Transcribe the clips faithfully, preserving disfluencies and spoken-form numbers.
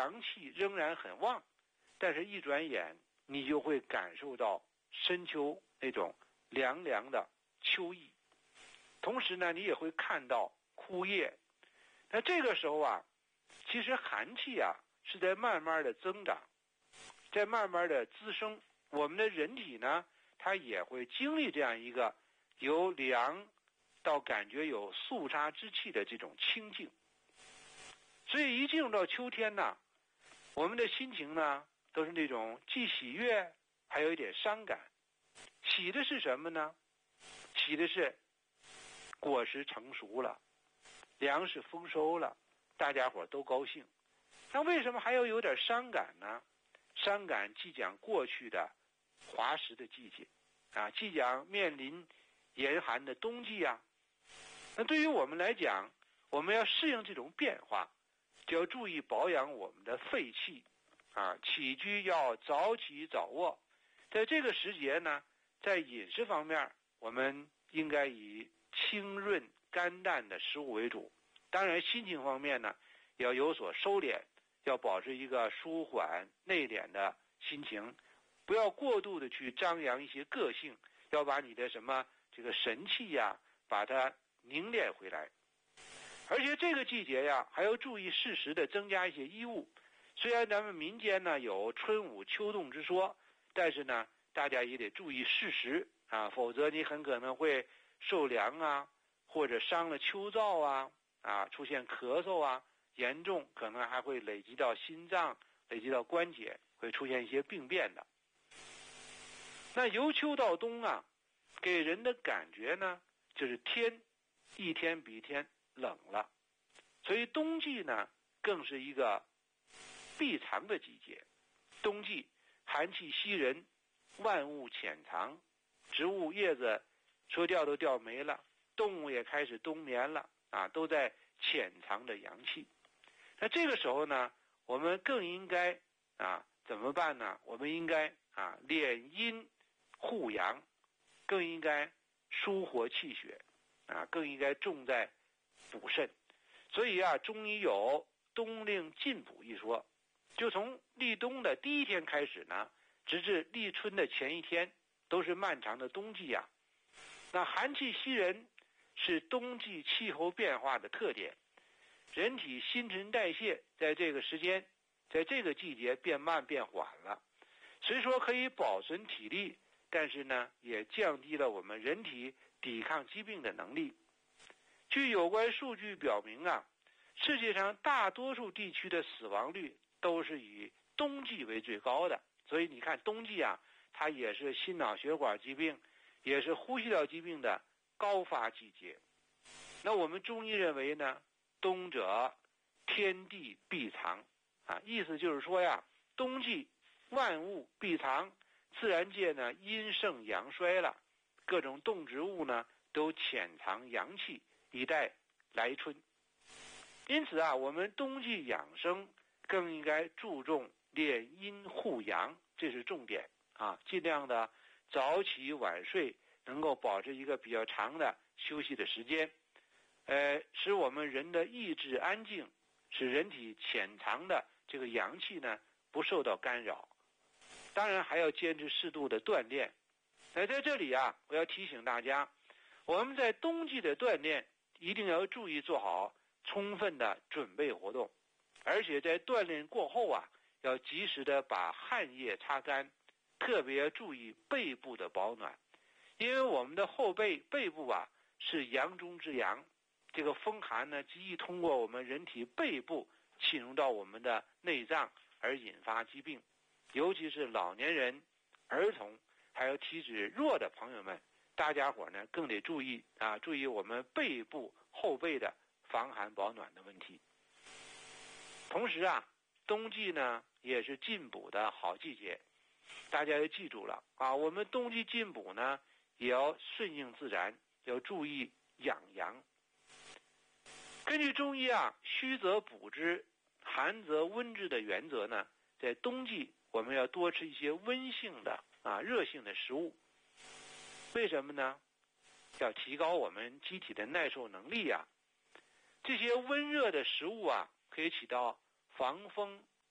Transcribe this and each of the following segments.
阳气仍然很旺，但是一转眼你就会感受到深秋那种凉凉的秋意，同时呢你也会看到枯叶。那这个时候啊，其实寒气啊是在慢慢的增长，在慢慢的滋生，我们的人体呢它也会经历这样一个由凉到感觉有肃杀之气的这种清静。所以一进入到秋天呢，我们的心情呢都是那种既喜悦还有一点伤感。喜的是什么呢？喜的是果实成熟了，粮食丰收了，大家伙都高兴。那为什么还要有点伤感呢？伤感既讲过去的华实的季节啊，既讲面临严寒的冬季啊。那对于我们来讲，我们要适应这种变化，就要注意保养我们的肺气啊，起居要早起早卧。在这个时节呢，在饮食方面，我们应该以清润甘淡的食物为主。当然心情方面呢，要有所收敛，要保持一个舒缓内敛的心情，不要过度的去张扬一些个性，要把你的什么这个神气呀，把它凝练回来。而且这个季节呀，还要注意适时的增加一些衣物。虽然咱们民间呢有春捂秋冻之说，但是呢大家也得注意适时啊，否则你很可能会受凉啊，或者伤了秋燥啊啊，出现咳嗽啊，严重可能还会累积到心脏，累积到关节，会出现一些病变的。那由秋到冬啊，给人的感觉呢，就是天一天比一天冷了，所以冬季呢更是一个闭藏的季节。冬季寒气袭人，万物潜藏，植物叶子说掉都掉没了，动物也开始冬眠了啊，都在潜藏着阳气。那这个时候呢，我们更应该啊怎么办呢？我们应该啊敛阴护阳，更应该疏活气血啊，更应该重在补肾。所以啊，中医有冬令进补一说，就从立冬的第一天开始呢，直至立春的前一天，都是漫长的冬季啊。那寒气袭人是冬季气候变化的特点，人体新陈代谢在这个时间，在这个季节变慢变缓了。虽说可以保存体力，但是呢，也降低了我们人体抵抗疾病的能力。据有关数据表明啊，世界上大多数地区的死亡率都是以冬季为最高的。所以你看冬季啊，它也是心脑血管疾病，也是呼吸道疾病的高发季节。那我们中医认为呢，冬者天地闭藏啊，意思就是说呀，冬季万物闭藏，自然界呢阴盛阳衰了，各种动植物呢都潜藏阳气，以待来春。因此啊，我们冬季养生更应该注重敛阴护阳，这是重点啊，尽量的早起晚睡，能够保持一个比较长的休息的时间，呃，使我们人的意志安静，使人体潜藏的这个阳气呢不受到干扰。当然还要坚持适度的锻炼。那在这里啊，我要提醒大家，我们在冬季的锻炼一定要注意做好充分的准备活动，而且在锻炼过后啊，要及时的把汗液擦干，特别要注意背部的保暖，因为我们的后背背部啊是阳中之阳，这个风寒呢极易通过我们人体背部侵入到我们的内脏而引发疾病，尤其是老年人、儿童还有体质弱的朋友们，大家伙呢更得注意啊，注意我们背部后背的防寒保暖的问题。同时啊，冬季呢也是进补的好季节，大家要记住了啊，我们冬季进补呢也要顺应自然，要注意养阳。根据中医啊虚则补之，寒则温之的原则呢，在冬季我们要多吃一些温性的啊热性的食物。为什么呢？要提高我们机体的耐受能力啊。这些温热的食物啊，可以起到防风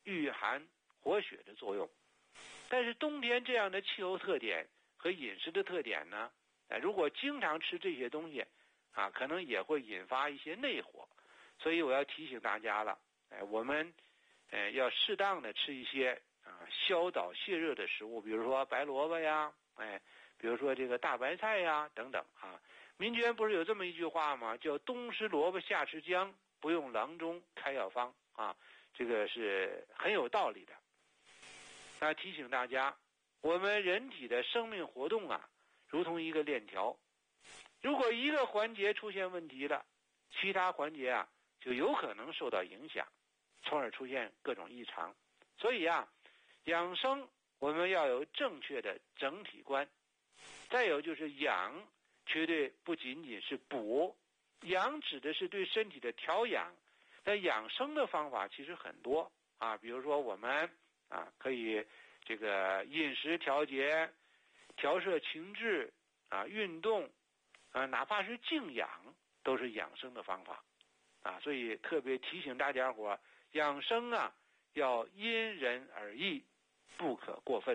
御寒活血的作用。但是冬天这样的气候特点和饮食的特点呢，呃，如果经常吃这些东西啊，可能也会引发一些内火。所以我要提醒大家了，哎，我们呃要适当的吃一些啊消导泻热的食物，比如说白萝卜呀，哎，比如说这个大白菜呀等等啊。民间不是有这么一句话吗？叫冬吃萝卜夏吃姜，不用郎中开药方啊，这个是很有道理的。那提醒大家，我们人体的生命活动啊，如同一个链条，如果一个环节出现问题了，其他环节啊就有可能受到影响，从而出现各种异常。所以啊，养生我们要有正确的整体观。再有就是养，绝对不仅仅是补，养指的是对身体的调养。那养生的方法其实很多啊，比如说我们啊可以这个饮食调节、调摄情志啊、运动啊，哪怕是静养，都是养生的方法啊。所以特别提醒大家伙，养生啊要因人而异，不可过分。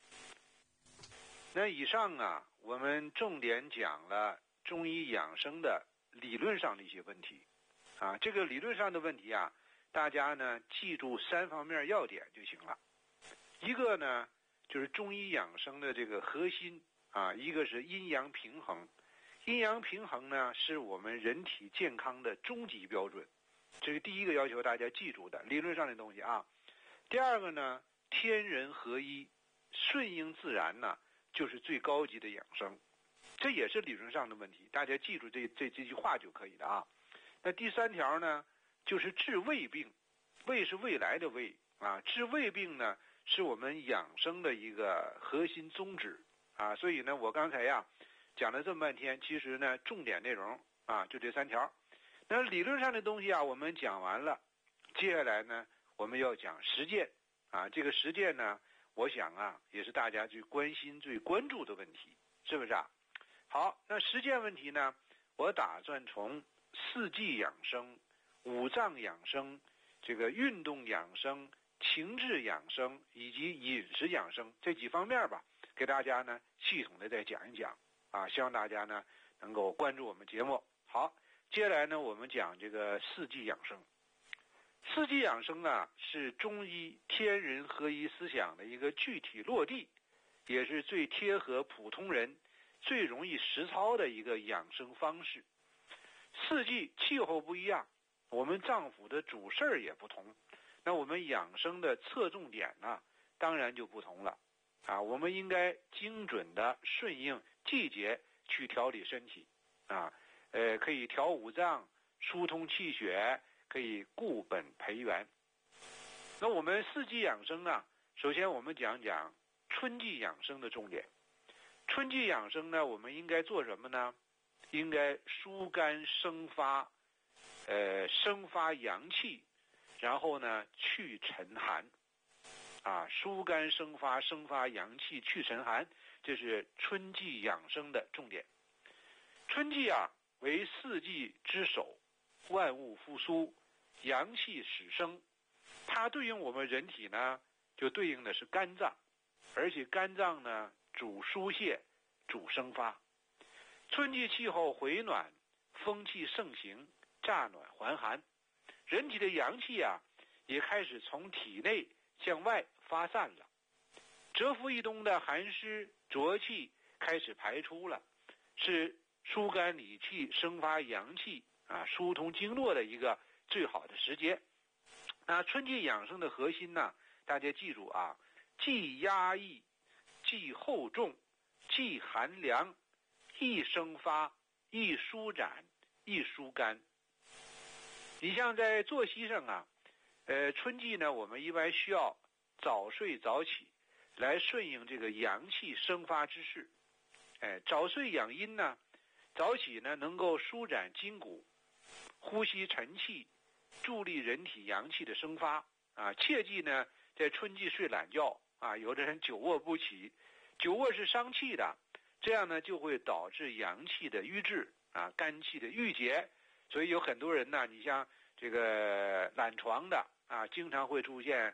那以上啊，我们重点讲了中医养生的理论上的一些问题啊。这个理论上的问题啊，大家呢记住三方面要点就行了。一个呢就是中医养生的这个核心啊，一个是阴阳平衡。阴阳平衡呢是我们人体健康的终极标准，这是第一个要求大家记住的理论上的东西啊。第二个呢，天人合一，顺应自然呢就是最高级的养生，这也是理论上的问题，大家记住这这这句话就可以了啊。那第三条呢，就是治未病，未是未来的未啊，治未病呢是我们养生的一个核心宗旨啊。所以呢，我刚才呀讲了这么半天，其实呢重点内容啊就这三条。那理论上的东西啊我们讲完了，接下来呢我们要讲实践啊。这个实践呢，我想啊，也是大家最关心、最关注的问题，是不是啊？好，那实践问题呢，我打算从四季养生、五脏养生、这个运动养生、情志养生以及饮食养生这几方面吧，给大家呢系统的再讲一讲啊，希望大家呢能够关注我们节目。好，接下来呢，我们讲这个四季养生。四季养生啊，是中医天人合一思想的一个具体落地，也是最贴合普通人、最容易实操的一个养生方式。四季气候不一样，我们脏腑的主事儿也不同，那我们养生的侧重点呢，当然就不同了啊。我们应该精准的顺应季节去调理身体啊，呃，可以调五脏、疏通气血，可以固本培元。那我们四季养生啊，首先我们讲讲春季养生的重点。春季养生呢，我们应该做什么呢？应该疏肝生发，呃，生发阳气，然后呢去沉寒啊，疏肝生发，生发阳气，去沉寒，这是春季养生的重点。春季啊为四季之首，万物复苏，阳气始生，它对应我们人体呢，就对应的是肝脏，而且肝脏呢主疏泄，主生发。春季气候回暖，风气盛行，乍暖还寒，人体的阳气啊也开始从体内向外发散了，蛰伏一冬的寒湿浊气开始排出了，是疏肝理气、生发阳气啊、疏通经络的一个最好的时节。那春季养生的核心呢，大家记住啊，既压抑，既厚重，既寒凉，易生发，易舒展，易疏肝。你像在作息上啊，呃，春季呢，我们一般需要早睡早起，来顺应这个阳气生发之势。哎，早睡养阴呢，早起呢能够舒展筋骨，呼吸沉气，助力人体阳气的生发啊。切记呢，在春季睡懒觉啊，有的人久卧不起，久卧是伤气的，这样呢就会导致阳气的瘀滞啊，肝气的郁结。所以有很多人呢，你像这个懒床的啊，经常会出现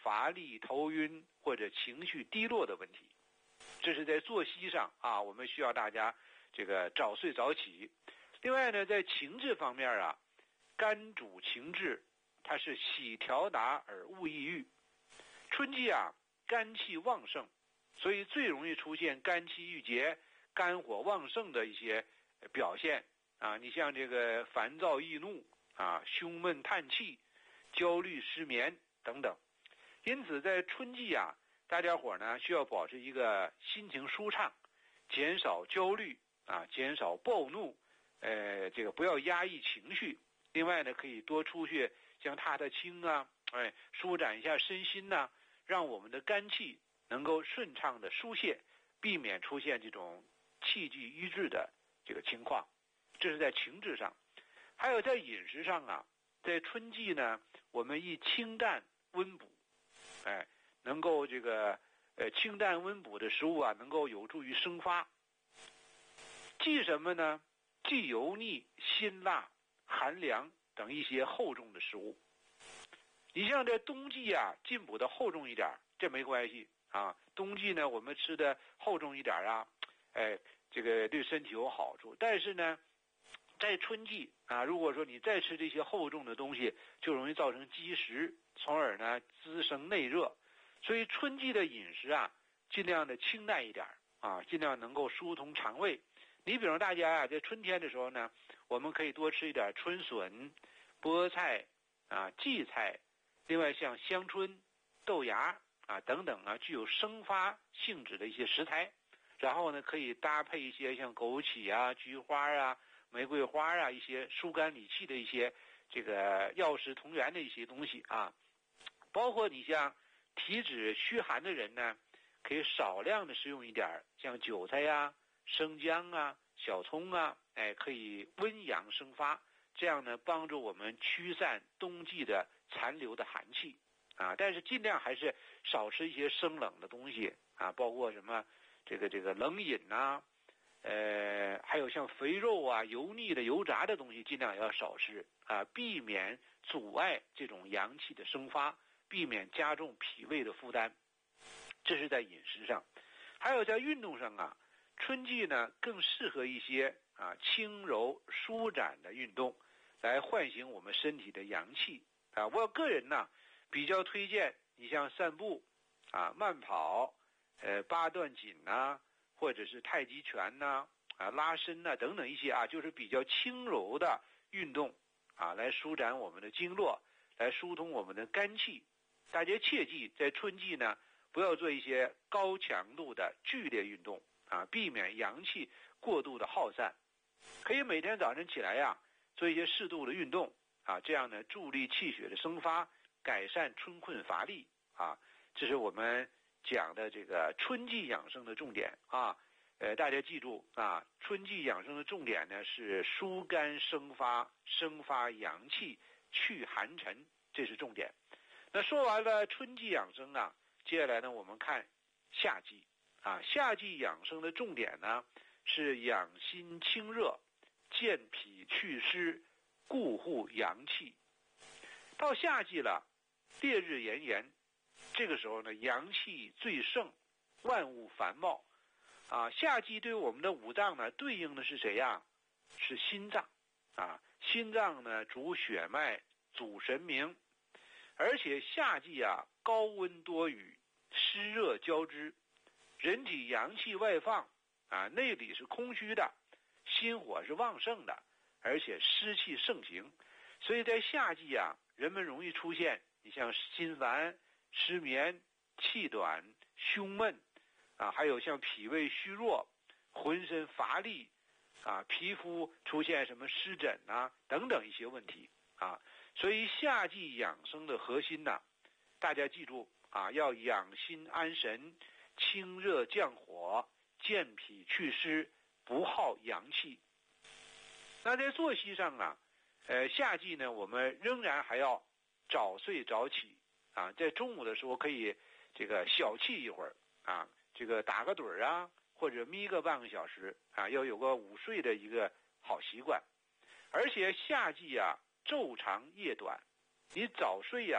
乏力、头晕或者情绪低落的问题。这是在作息上啊，我们需要大家这个早睡早起。另外呢，在情志方面啊，肝主情志，它是喜调达而恶抑郁。春季啊，肝气旺盛，所以最容易出现肝气郁结、肝火旺盛的一些表现啊。你像这个烦躁易怒啊、胸闷叹气、焦虑失眠等等。因此在春季啊，大家伙呢需要保持一个心情舒畅，减少焦虑啊，减少暴怒，呃，这个不要压抑情绪。另外呢，可以多出去像踏踏青啊，哎，舒展一下身心呐、啊，让我们的肝气能够顺畅的疏泄，避免出现这种气机瘀滞的这个情况。这是在情志上。还有在饮食上啊，在春季呢，我们以清淡温补，哎，能够这个呃清淡温补的食物啊，能够有助于生发。忌什么呢？忌油腻、辛辣、寒凉等一些厚重的食物。你像这冬季啊，进补的厚重一点，这没关系啊。冬季呢，我们吃的厚重一点啊，哎，这个对身体有好处。但是呢，在春季啊，如果说你再吃这些厚重的东西，就容易造成积食，从而呢滋生内热。所以春季的饮食啊，尽量的清淡一点啊，尽量能够疏通肠胃。你比如大家啊，在春天的时候呢，我们可以多吃一点春笋、菠菜啊、荠菜，另外像香椿、豆芽啊等等啊，具有生发性质的一些食材。然后呢，可以搭配一些像枸杞啊、菊花啊、玫瑰花啊，一些疏肝理气的一些这个药食同源的一些东西啊。包括你像体质虚寒的人呢，可以少量的食用一点像韭菜呀、生姜啊、小葱啊，哎，可以温阳生发，这样呢帮助我们驱散冬季的残留的寒气啊。但是尽量还是少吃一些生冷的东西啊，包括什么这个这个冷饮呐、呃，还有像肥肉啊、油腻的、油炸的东西，尽量也要少吃啊，避免阻碍这种阳气的生发，避免加重脾胃的负担。这是在饮食上。还有在运动上啊，春季呢更适合一些啊轻柔舒展的运动，来唤醒我们身体的阳气啊。我个人呢比较推荐你像散步啊、慢跑、呃八段锦呐，或者是太极拳呐、啊拉伸呐、等等一些啊，就是比较轻柔的运动啊，来舒展我们的经络，来疏通我们的肝气。大家切记，在春季呢，不要做一些高强度的剧烈运动啊，避免阳气过度的耗散。可以每天早晨起来呀，做一些适度的运动啊，这样呢，助力气血的生发，改善春困乏力啊。这是我们讲的这个春季养生的重点啊。呃，大家记住啊，春季养生的重点呢是疏肝生发，生发阳气，去寒沉，这是重点。那说完了春季养生啊，接下来呢，我们看夏季啊。夏季养生的重点呢是养心清热，健脾祛湿，固护阳气。到夏季了，烈日炎炎，这个时候呢，阳气最盛，万物繁茂啊。夏季对我们的五脏呢，对应的是谁呀？是心脏啊。心脏呢主血脉，主神明。而且夏季啊，高温多雨，湿热交织，人体阳气外放啊，内里是空虚的，心火是旺盛的，而且湿气盛行。所以在夏季啊，人们容易出现你像心烦、失眠、气短、胸闷啊，还有像脾胃虚弱、浑身乏力啊，皮肤出现什么湿疹啊等等一些问题啊。所以夏季养生的核心呢，大家记住啊，要养心安神，清热降火，健脾祛湿，不耗阳气。那在作息上啊，呃，夏季呢，我们仍然还要早睡早起啊，在中午的时候可以这个小憩一会儿啊，这个打个盹啊，或者眯个半个小时啊，要有个午睡的一个好习惯。而且夏季啊，昼长夜短，你早睡呀、啊，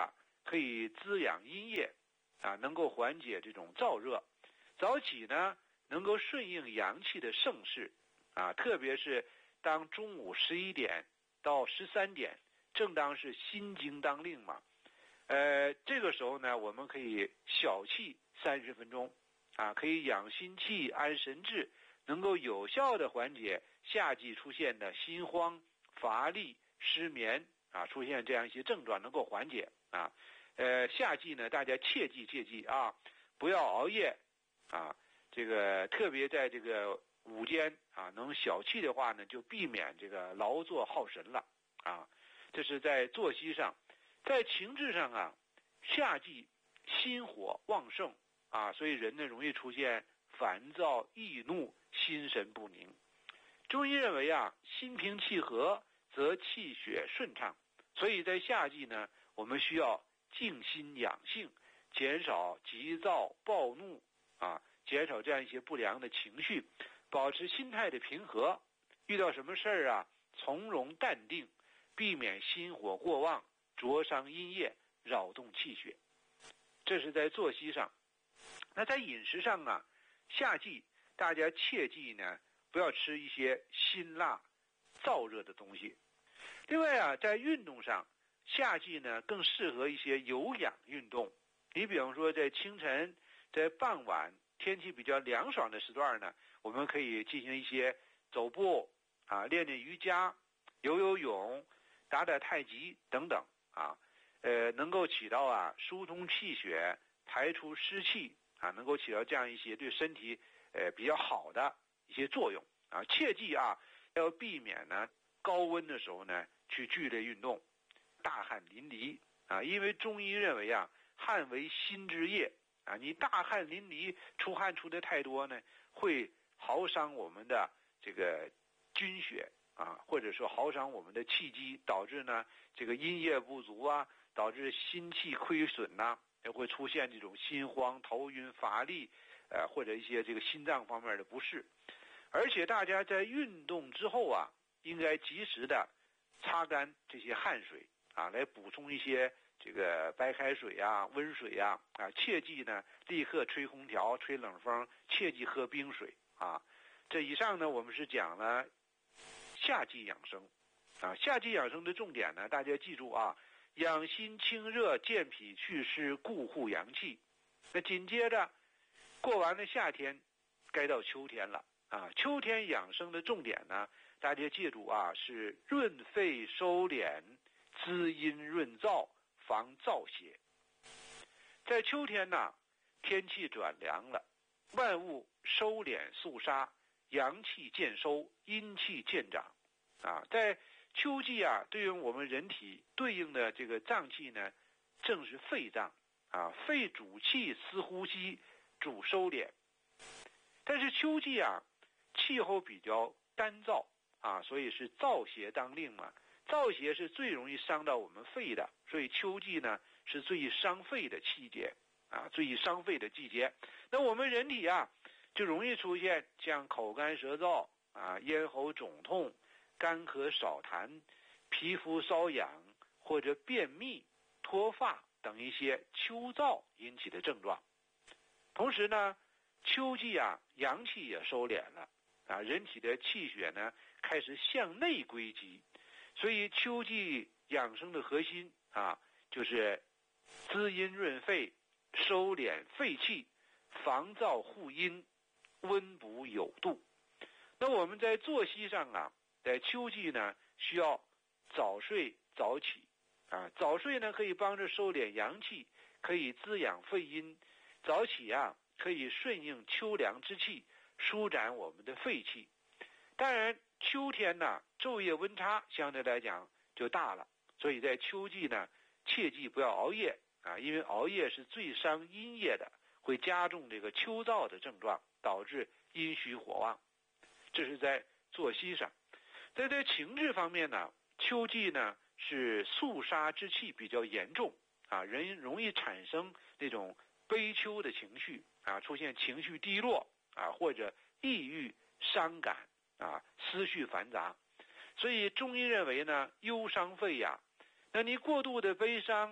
可以滋养阴液，啊，能够缓解这种燥热。早起呢，能够顺应阳气的盛世，啊，特别是当中午十一点到十三点，正当是心经当令嘛，呃，这个时候呢，我们可以小憩三十分钟，啊，可以养心气、安神志，能够有效的缓解夏季出现的心慌、乏力、失眠啊，出现这样一些症状，能够缓解啊。呃，夏季呢，大家切记切记啊，不要熬夜啊，这个特别在这个午间啊，能小憩的话呢，就避免这个劳作耗神了啊。这是在作息上。在情志上啊，夏季心火旺盛啊，所以人呢容易出现烦躁、易怒、心神不宁。中医认为啊，心平气和则气血顺畅，所以在夏季呢，我们需要静心养性，减少急躁暴怒啊，减少这样一些不良的情绪，保持心态的平和。遇到什么事儿啊，从容淡定，避免心火过旺，灼伤阴液，扰动气血。这是在作息上。那在饮食上啊，夏季大家切记呢，不要吃一些辛辣燥热的东西。另外啊，在运动上，夏季呢更适合一些有氧运动。你比方说在清晨、在傍晚天气比较凉爽的时段呢，我们可以进行一些走步啊，练练瑜伽、游游泳、打打太极等等啊，呃，能够起到啊疏通气血、排除湿气啊，能够起到这样一些对身体呃比较好的一些作用啊。切记啊，要避免呢高温的时候呢去剧烈运动，大汗淋漓啊，因为中医认为啊，汗为心之液啊，你大汗淋漓，出汗出的太多呢，会耗伤我们的这个军血啊，或者说耗伤我们的气机，导致呢这个阴液不足啊，导致心气亏损呐、啊，也会出现这种心慌、头晕、乏力，呃，或者一些这个心脏方面的不适。而且大家在运动之后啊，应该及时的擦干这些汗水啊，来补充一些这个白开水啊、温水啊啊，切记呢立刻吹空调、吹冷风，切记喝冰水啊。这以上呢，我们是讲了夏季养生啊，夏季养生的重点呢，大家记住啊，养心清热、健脾祛湿、固护阳气。那紧接着过完了夏天，该到秋天了啊。秋天养生的重点呢，大家记住啊，是润肺收敛、滋阴润燥、防燥邪。在秋天呢，天气转凉了，万物收敛肃杀，阳气渐收，阴气渐长啊。在秋季啊，对应我们人体对应的这个脏器呢，正是肺脏啊。肺主气司呼吸，主收敛。但是秋季啊，气候比较干燥啊，所以是燥邪当令嘛。燥邪是最容易伤到我们肺的，所以秋季呢是最伤肺的季节啊，最伤肺的季节。那我们人体啊，就容易出现像口干舌燥啊、咽喉肿痛、干咳少痰、皮肤瘙痒或者便秘、脱发等一些秋燥引起的症状。同时呢，秋季啊，阳气也收敛了啊，人体的气血呢开始向内归集，所以秋季养生的核心啊，就是滋阴润肺、收敛肺气、防燥护阴、温补有度。那我们在作息上啊，在秋季呢，需要早睡早起啊。早睡呢可以帮助收敛阳气，可以滋养肺阴；早起啊，可以顺应秋凉之气，舒展我们的肺气。当然，秋天呢，昼夜温差相对来讲就大了，所以在秋季呢，切记不要熬夜啊，因为熬夜是最伤阴液的，会加重这个秋燥的症状，导致阴虚火旺。这是在作息上。在这情志方面呢，秋季呢是肃杀之气比较严重啊，人容易产生那种悲秋的情绪啊，出现情绪低落啊，或者抑郁、伤感啊，思绪繁杂。所以中医认为呢，忧伤肺呀，那你过度的悲伤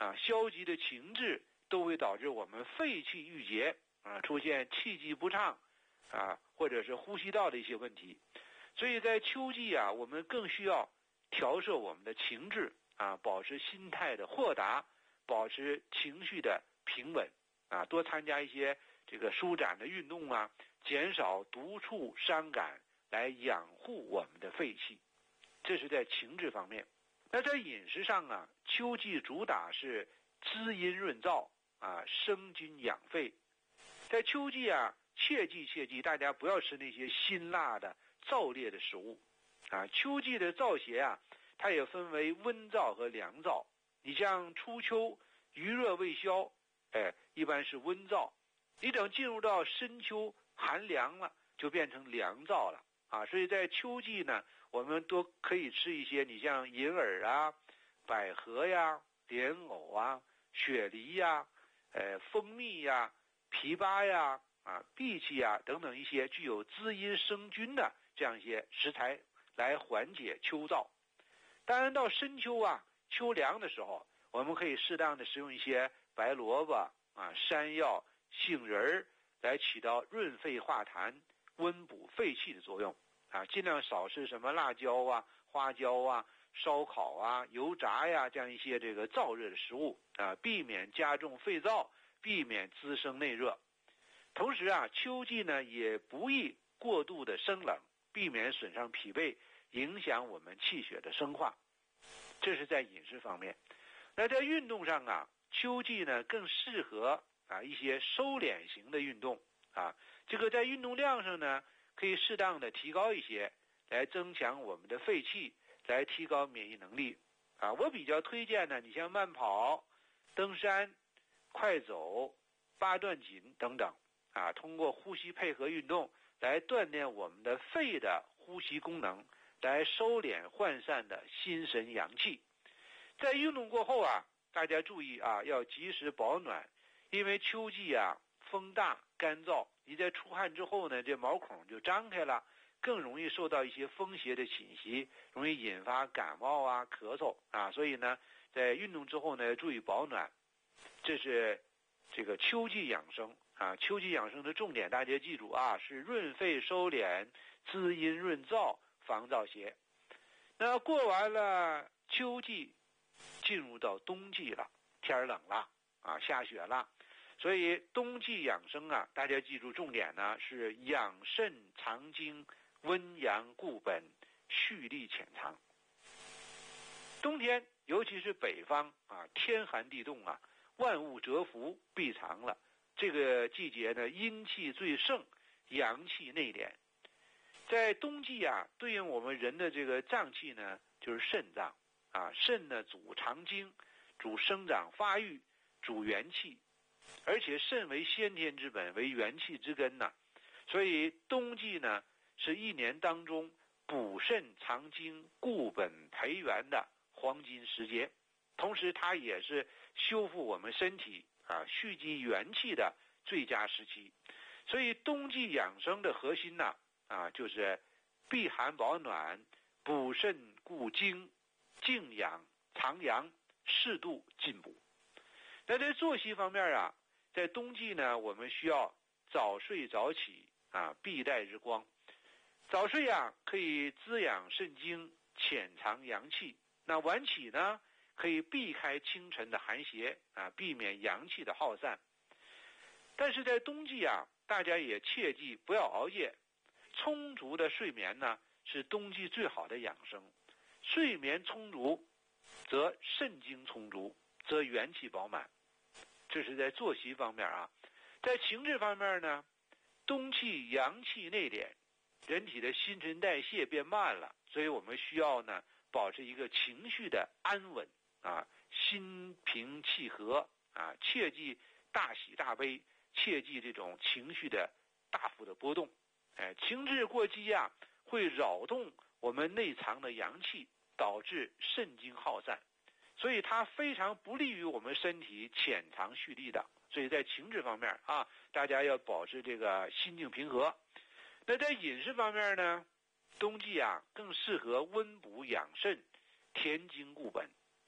啊，消极的情志都会导致我们肺气郁结啊，出现气机不畅啊，或者是呼吸道的一些问题。所以在秋季啊，我们更需要调摄我们的情志啊，保持心态的豁达，保持情绪的平稳啊，多参加一些这个舒展的运动啊，减少独处伤感，来养护我们的肺气。这是在情志方面。那在饮食上啊，秋季主打是滋阴润燥啊，生津养肺。在秋季啊，切记切记，大家不要吃那些辛辣的燥烈的食物啊。秋季的燥邪啊，它也分为温燥和凉燥。你像初秋余热未消，哎，一般是温燥。你等进入到深秋寒凉了，就变成凉燥了啊。所以在秋季呢，我们都可以吃一些，你像银耳啊、百合呀、莲藕啊、雪梨呀、呃蜂蜜呀、枇杷呀、啊荸荠呀等等一些具有滋阴生津的这样一些食材，来缓解秋燥。当然到深秋啊、秋凉的时候，我们可以适当的食用一些白萝卜啊、山药、杏仁来起到润肺化痰、温补肺气的作用啊。尽量少吃什么辣椒啊、花椒啊、烧烤啊、油炸呀这样一些这个燥热的食物啊，避免加重肺燥，避免滋生内热。同时啊，秋季呢也不宜过度的生冷，避免损伤脾胃，影响我们气血的生化。这是在饮食方面。那在运动上啊，秋季呢更适合啊一些收敛型的运动啊。这个在运动量上呢，可以适当的提高一些，来增强我们的肺气，来提高免疫能力啊。我比较推荐呢，你像慢跑、登山、快走、八段锦等等啊，通过呼吸配合运动来锻炼我们的肺的呼吸功能，来收敛涣散的心神阳气。在运动过后啊，大家注意啊，要及时保暖，因为秋季啊风大干燥，你在出汗之后呢，这毛孔就张开了，更容易受到一些风邪的侵袭，容易引发感冒啊、咳嗽啊。所以呢，在运动之后呢，注意保暖。这是这个秋季养生啊，秋季养生的重点，大家记住啊，是润肺收敛、滋阴润燥、防燥邪。那过完了秋季，进入到冬季了，天冷了啊，下雪了，所以冬季养生啊，大家记住重点呢是养肾藏精、温阳固本、蓄力潜藏。冬天尤其是北方啊，天寒地冻啊，万物蛰伏闭藏了。这个季节呢，阴气最盛，阳气内敛。在冬季啊，对应我们人的这个脏器呢，就是肾脏啊。肾呢主藏精，主生长发育，主元气，而且肾为先天之本，为元气之根呐、啊。所以冬季呢，是一年当中补肾藏精、固本培元的黄金时节，同时它也是修复我们身体啊、蓄积元气的最佳时期。所以冬季养生的核心呢、啊，啊，就是避寒保暖、补肾固精、静养藏阳、适度进补。那在作息方面啊，在冬季呢，我们需要早睡早起啊，避带日光。早睡啊，可以滋养肾精，潜藏阳气；那晚起呢，可以避开清晨的寒邪啊，避免阳气的耗散。但是在冬季啊，大家也切记不要熬夜。充足的睡眠呢，是冬季最好的养生。睡眠充足，则肾精充足，则元气饱满。这是在作息方面啊。在情志方面呢，冬气阳气内敛，人体的新陈代谢变慢了，所以我们需要呢保持一个情绪的安稳啊，心平气和啊，切忌大喜大悲，切忌这种情绪的大幅的波动。哎，情志过激啊，会扰动我们内藏的阳气，导致肾精耗散，所以它非常不利于我们身体潜藏蓄力的。所以在情志方面啊，大家要保持这个心境平和。那在饮食方面呢，冬季啊更适合温补养肾、填精固本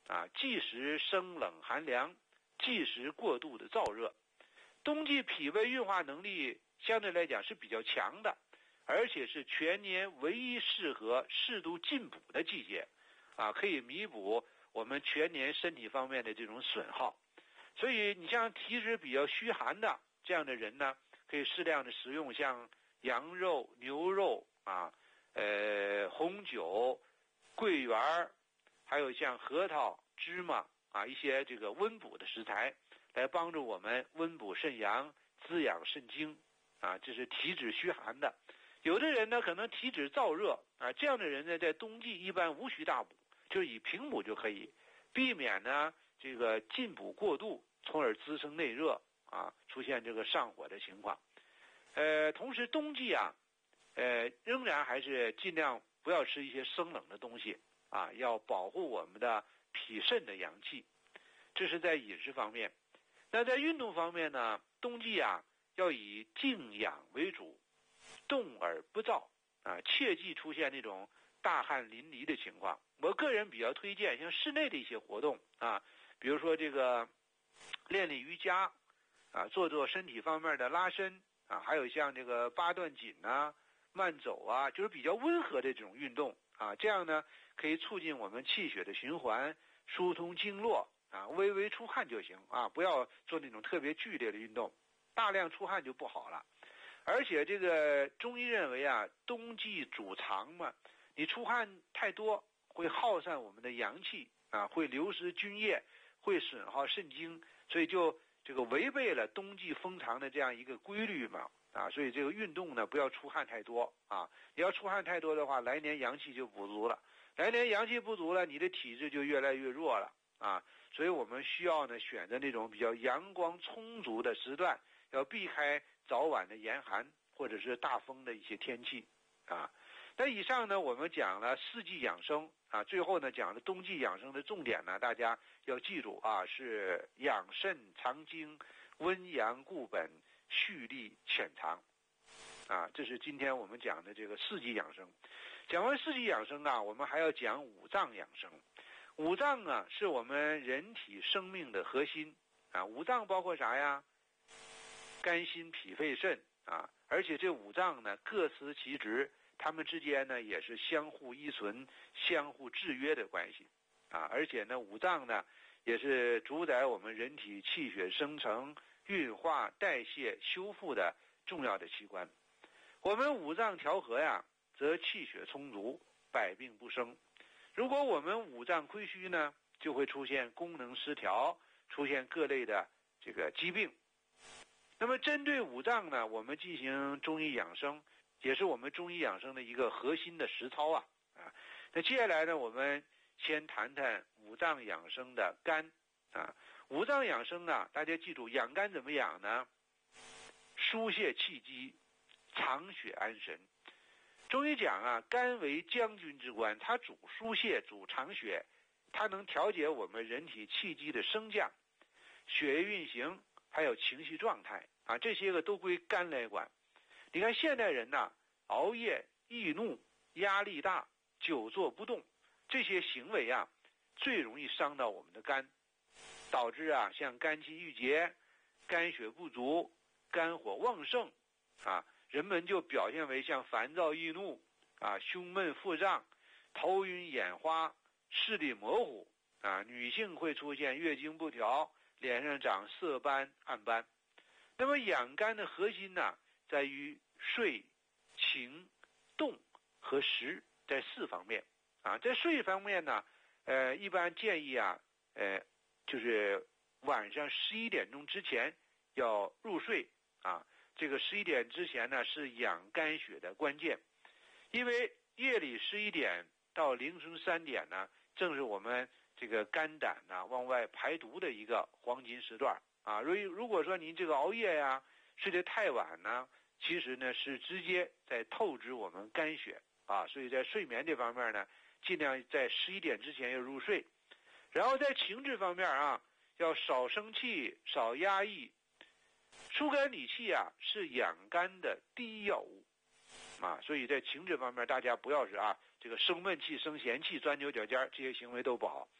啊，忌时生冷寒凉，忌时过度的燥热。冬季脾胃运化能力相对来讲是比较强的，而且是全年唯一适合适度进补的季节，啊，可以弥补我们全年身体方面的这种损耗。所以你像体质比较虚寒的这样的人呢，可以适量的食用像羊肉、牛肉啊，呃，红酒、桂圆，还有像核桃、芝麻啊，一些这个温补的食材，来帮助我们温补肾阳、滋养肾精啊，这是体质虚寒的。有的人呢，可能体质燥热啊，这样的人呢，在冬季一般无需大补，就是以平补就可以，避免呢这个进补过度，从而滋生内热啊，出现这个上火的情况。呃，同时冬季啊，呃，仍然还是尽量不要吃一些生冷的东西啊，要保护我们的脾肾的阳气。这是在饮食方面。那在运动方面呢，冬季啊要以静养为主，动而不躁啊，切忌出现那种大汗淋漓的情况。我个人比较推荐像室内的一些活动啊，比如说这个练练瑜伽啊，做做身体方面的拉伸啊，还有像这个八段锦啊、慢走啊，就是比较温和的这种运动啊，这样呢可以促进我们气血的循环，疏通经络啊，微微出汗就行啊，不要做那种特别剧烈的运动，大量出汗就不好了。而且这个中医认为啊，冬季主藏嘛，你出汗太多会耗散我们的阳气啊，会流失津液，会损耗肾精，所以就这个违背了冬季封藏的这样一个规律嘛啊，所以这个运动呢不要出汗太多啊，你要出汗太多的话，来年阳气就不足了，来年阳气不足了，你的体质就越来越弱了啊，所以我们需要呢选择那种比较阳光充足的时段，要避开早晚的严寒或者是大风的一些天气啊。那以上呢，我们讲了四季养生啊，最后呢讲了冬季养生的重点呢，大家要记住啊，是养肾藏精、温阳固本、蓄力潜藏啊，这是今天我们讲的这个四季养生。讲完四季养生啊，我们还要讲五脏养生。五脏啊，是我们人体生命的核心啊。五脏包括啥呀？肝、心、脾、肺、肾啊，而且这五脏呢各司其职，它们之间呢也是相互依存、相互制约的关系啊。而且呢，五脏呢也是主宰我们人体气血生成、运化、代谢、修复的重要的器官。我们五脏调和呀，则气血充足，百病不生。如果我们五脏亏虚呢，就会出现功能失调，出现各类的这个疾病。那么针对五脏呢，我们进行中医养生，也是我们中医养生的一个核心的实操啊啊。那接下来呢，我们先谈谈五脏养生的肝啊。五脏养生啊，大家记住，养肝怎么养呢？疏泄气机，藏血安神。中医讲啊，肝为将军之官，它主疏泄，主藏血，它能调节我们人体气机的升降、血液运行，还有情绪状态啊，这些个都归肝来管。你看现代人呐，熬夜、易怒、压力大、久坐不动，这些行为啊，最容易伤到我们的肝，导致啊，像肝气郁结、肝血不足、肝火旺盛啊。人们就表现为像烦躁易怒啊、胸闷腹胀、头晕眼花、视力模糊啊。女性会出现月经不调，脸上长色斑暗斑。那么养肝的核心呢，在于睡、情、动和食这四方面啊。在睡方面呢，呃，一般建议啊，呃，就是晚上十一点钟之前要入睡啊。这个十一点之前呢，是养肝血的关键，因为夜里十一点到凌晨三点呢，正是我们这个肝胆呢往外排毒的一个黄金时段啊。如如果说您这个熬夜呀，睡得太晚呢，其实呢是直接在透支我们肝血啊。所以在睡眠这方面呢，尽量在十一点之前要入睡。然后在情志方面啊，要少生气，少压抑。疏肝理气啊，是养肝的第一要务啊，所以在情志方面，大家不要是啊这个生闷气、生闲气、钻牛角尖，这些行为都不好。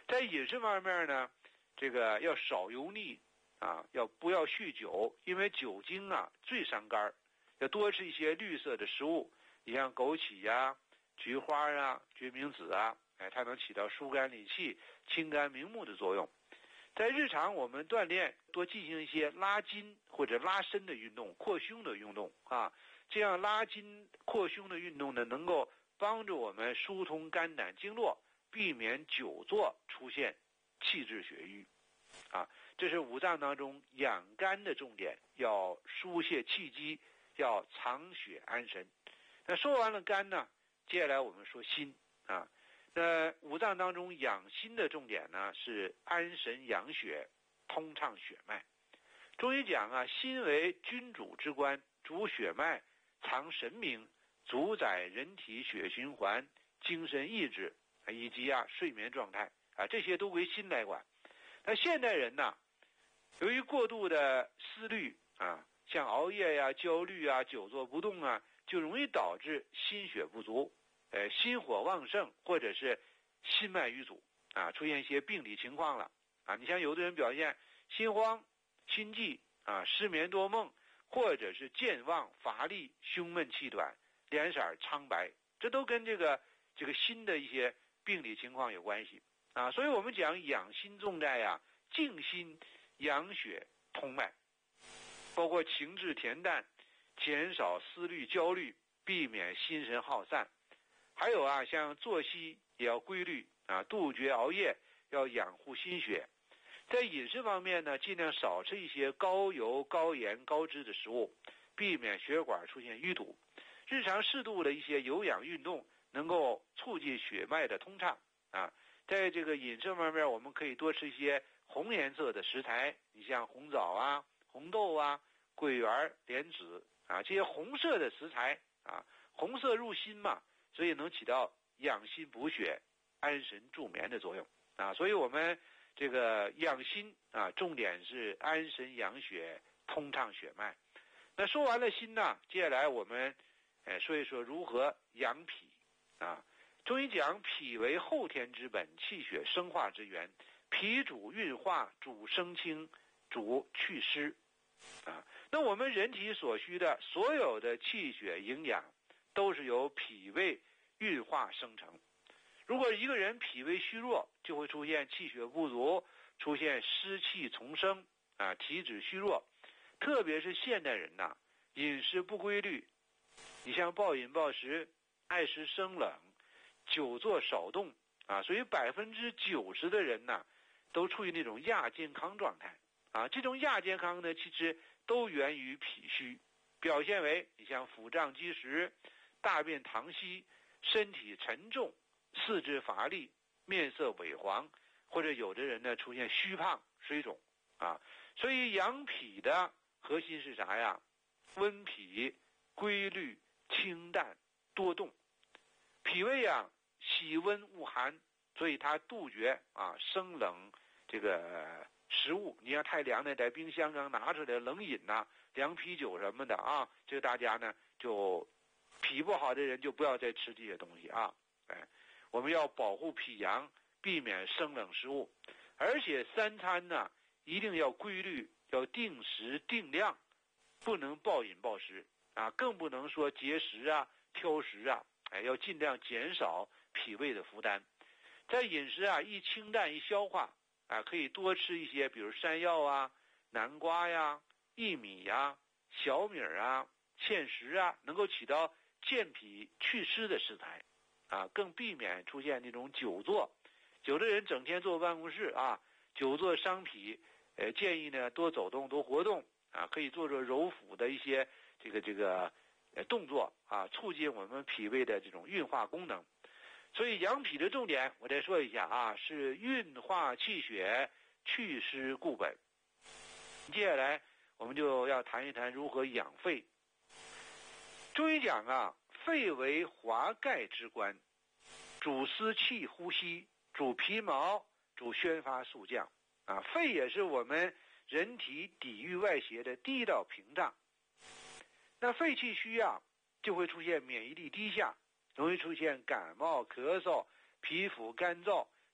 在饮食方面呢，这个要少油腻啊，要不要酗酒？因为酒精啊最伤肝，要多吃一些绿色的食物，你像枸杞呀、啊、菊花啊、决明子啊，哎，它能起到疏肝理气、清肝明目的作用。在日常我们锻炼，多进行一些拉筋或者拉伸的运动、扩胸的运动啊，这样拉筋扩胸的运动呢，能够帮助我们疏通肝胆经络，避免久坐出现气滞血瘀啊。这是五脏当中养肝的重点，要疏泄气机，要藏血安神。那说完了肝呢，接下来我们说心啊。那五脏当中养心的重点呢，是安神养血，通畅血脉。中医讲啊，心为君主之官，主血脉，藏神明，主宰人体血循环、精神意志以及啊睡眠状态啊，这些都归心来管。那现代人呢，由于过度的思虑啊，像熬夜呀、焦虑啊、久坐不动啊，就容易导致心血不足。呃，心火旺盛，或者是心脉瘀阻啊，出现一些病理情况了啊。你像有的人表现心慌、心悸啊，失眠多梦，或者是健忘、乏力、胸闷气短、脸色苍白，这都跟这个这个心的一些病理情况有关系啊。所以我们讲养心重在呀，静心、养血、通脉，包括情志恬淡，减少思虑焦虑，避免心神耗散。还有啊，像作息也要规律啊，杜绝熬夜，要养护心血。在饮食方面呢，尽量少吃一些高油、高盐、高脂的食物，避免血管出现淤堵。日常适度的一些有氧运动，能够促进血脉的通畅啊。在这个饮食方面，我们可以多吃一些红颜色的食材，你像红枣啊、红豆啊、桂圆、莲子啊，这些红色的食材啊，红色入心嘛。所以能起到养心补血、安神助眠的作用啊。所以我们这个养心啊，重点是安神养血、通畅血脉。那说完了心呢，接下来我们呃说一说如何养脾啊。中医讲脾为后天之本，气血生化之源，脾主运化，主生清，主祛湿啊。那我们人体所需的所有的气血营养，都是由脾胃运化生成。如果一个人脾胃虚弱，就会出现气血不足，出现湿气丛生啊，体质虚弱。特别是现代人呐，饮食不规律，你像暴饮暴食、爱吃生冷、久坐少动啊，所以百分之九十的人呐，都处于那种亚健康状态啊。这种亚健康呢，其实都源于脾虚，表现为你像腹胀积食、大便溏稀、身体沉重、四肢乏力、面色萎黄，或者有的人呢出现虚胖、水肿啊。所以养脾的核心是啥呀？温脾、规律、清淡、多动。脾胃啊喜温恶寒，所以它杜绝啊生冷这个食物。你要太凉的，在冰箱刚拿出来冷饮呐、啊、凉啤酒什么的啊，这个大家呢就脾不好的人就不要再吃这些东西啊。哎，我们要保护脾阳，避免生冷食物，而且三餐呢一定要规律，要定时定量，不能暴饮暴食啊，更不能说节食啊、挑食啊，哎，要尽量减少脾胃的负担。在饮食啊，一清淡一消化啊，可以多吃一些，比如山药啊、南瓜呀、薏米呀、小米啊、芡实啊，能够起到健脾祛湿的食材啊，更避免出现那种久坐。有的人整天坐办公室啊，久坐伤脾，呃，建议呢多走动、多活动啊，可以做做揉腹的一些这个这个呃动作啊，促进我们脾胃的这种运化功能。所以养脾的重点，我再说一下啊，是运化气血、祛湿固本。接下来我们就要谈一谈如何养肺。中医讲啊，肺为华盖之官，主司气呼吸，主皮毛，主宣发肃降啊。肺也是我们人体抵御外邪的第一道屏障。那肺气虚啊，就会出现免疫力低下，容易出现感冒、咳嗽、皮肤干燥、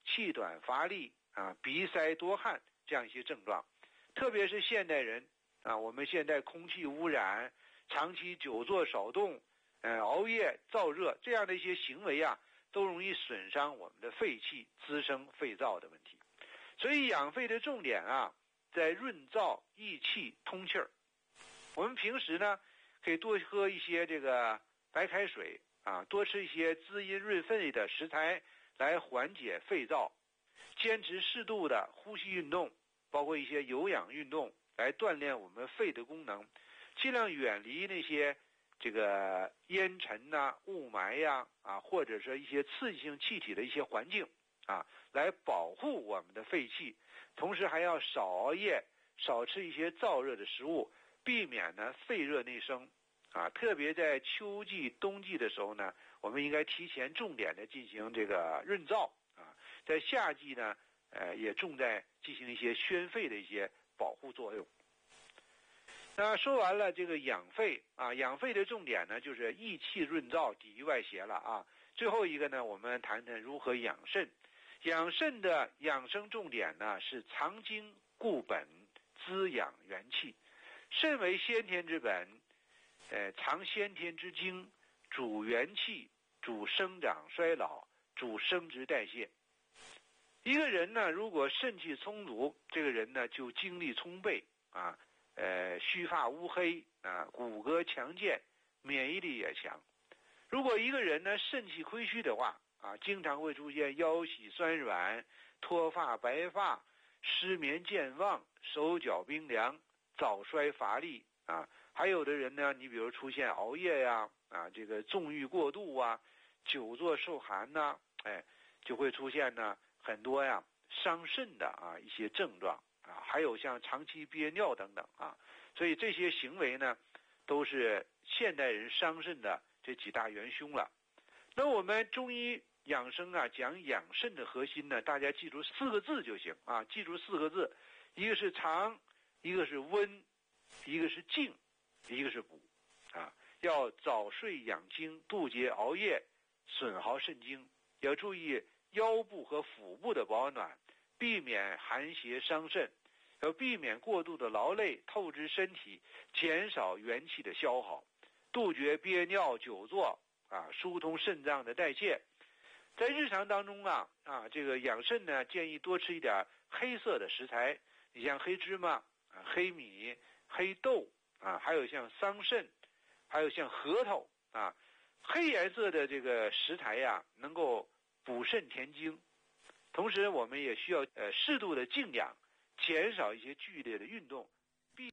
气短乏力啊、鼻塞多汗这样一些症状。特别是现代人啊，我们现在空气污染、长期久坐少动、呃熬夜、燥热这样的一些行为啊，都容易损伤我们的肺气，滋生肺燥的问题。所以养肺的重点啊，在润燥益气通气儿。我们平时呢，可以多喝一些这个白开水啊，多吃一些滋阴润肺的食材来缓解肺燥，坚持适度的呼吸运动，包括一些有氧运动来锻炼我们肺的功能，尽量远离那些这个烟尘呐、啊、雾霾呀 啊, 啊，或者是一些刺激性气体的一些环境啊，来保护我们的肺气。同时还要少熬夜，少吃一些燥热的食物，避免呢肺热内生啊。特别在秋季、冬季的时候呢，我们应该提前重点的进行这个润燥啊。在夏季呢，呃，也重在进行一些宣肺的一些保护作用。那说完了这个养肺啊，养肺的重点呢就是益气润燥，抵御外邪了啊。最后一个呢，我们谈谈如何养肾。养肾的养生重点呢是藏精固本，滋养元气。肾为先天之本，呃，藏先天之精，主元气，主生长衰老，主生殖代谢。一个人呢，如果肾气充足，这个人呢就精力充沛啊，呃，须发乌黑啊，骨骼强健，免疫力也强。如果一个人呢肾气亏虚的话啊，经常会出现腰膝酸软、脱发白发、失眠健忘、手脚冰凉、早衰乏力啊。还有的人呢，你比如出现熬夜呀、啊，这个纵欲过度啊，久坐受寒呐、啊，哎，就会出现呢很多呀伤肾的啊一些症状啊，还有像长期憋尿等等啊。所以这些行为呢，都是现代人伤肾的这几大元凶了。那我们中医养生啊，讲养肾的核心呢，大家记住四个字就行啊，记住四个字，一个是藏，一个是温，一个是静，一个是补啊。要早睡养精，杜绝熬夜损耗肾精，要注意腰部和腹部的保暖，避免寒邪伤肾，要避免过度的劳累透支身体，减少元气的消耗，杜绝憋尿久坐啊，疏通肾脏的代谢。在日常当中啊啊，这个养肾呢，建议多吃一点黑色的食材，你像黑芝麻啊、黑米、黑豆啊，还有像桑葚，还有像核桃啊，黑颜色的这个食材呀、啊，能够补肾填精。同时，我们也需要呃适度的静养，减少一些剧烈的运动。必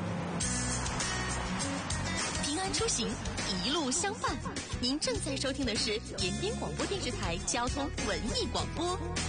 平安出行，一路相伴。您正在收听的是延边广播电视台交通文艺广播。